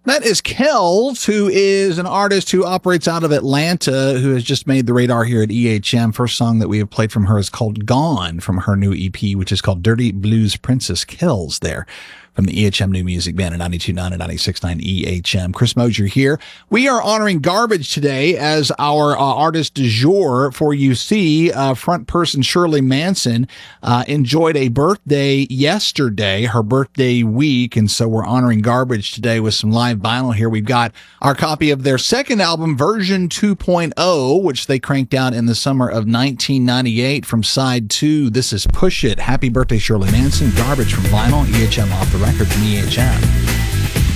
That is Kells, who is an artist who operates out of Atlanta, who has just made the radar here at EHM. First song that we have played from her is called Gone from her new EP, which is called Dirty Blues Princess. Kells there from the EHM New Music Band at 92.9 and 96.9 EHM. Chris Mosier here. We are honoring Garbage today as our artist du jour for UC. Front person Shirley Manson enjoyed a birthday yesterday, her birthday week, and so we're honoring Garbage today with some live vinyl here. We've got our copy of their second album, Version 2.0, which they cranked out in the summer of 1998 from side 2. This is Push It. Happy birthday, Shirley Manson. Garbage from vinyl, EHM off the record from EHM.